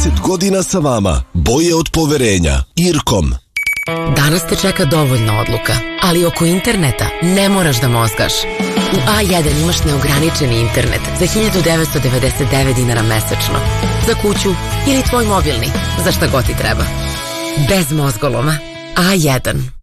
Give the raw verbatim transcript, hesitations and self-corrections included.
trideset godina sa vama. Boje od poverenja. Irkom. Danas te čeka dovoljno odluka, ali oko interneta ne moraš da mozgaš. U A jedan imaš neograničeni internet za hiljadu devetsto devedeset devet dinara mesečno. Za kuću ili tvoj mobilni, za šta god ti treba. Bez mozgoloma. A jedan.